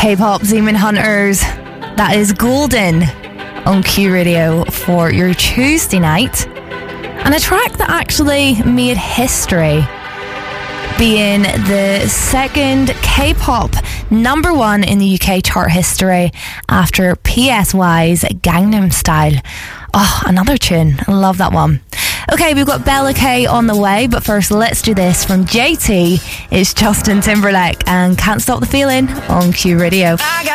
K-pop Demon Hunters. That is Golden on Q Radio for your Tuesday night. And a track that actually made history, being the second K-pop number one in the UK chart history after PSY's Gangnam Style. Oh, another tune. I love that one. Okay, we've got Bella K on the way, but first let's do this from JT. It's Justin Timberlake and Can't Stop the Feeling on Q Radio.